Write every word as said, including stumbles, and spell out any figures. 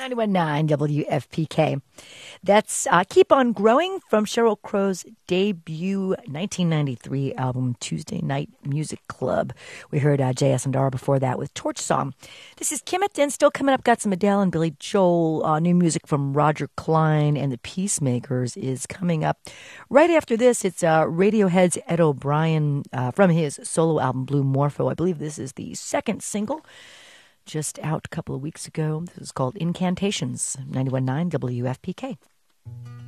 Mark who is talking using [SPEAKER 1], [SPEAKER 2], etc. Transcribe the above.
[SPEAKER 1] ninety-one point nine W F P K. That's uh, Keep On Growing from Sheryl Crow's debut nineteen ninety-three album, Tuesday Night Music Club. We heard uh, J S. Andara before that with Torch Song. This is Kimmett, and still coming up, got some Adele and Billy Joel. Uh, new music from Roger Klein and the Peacemakers is coming up. Right after this, it's uh, Radiohead's Ed O'Brien uh, from his solo album, Blue Morpho. I believe this is the second single, just out a couple of weeks ago. This is called Incantations, ninety-one point nine W F P K.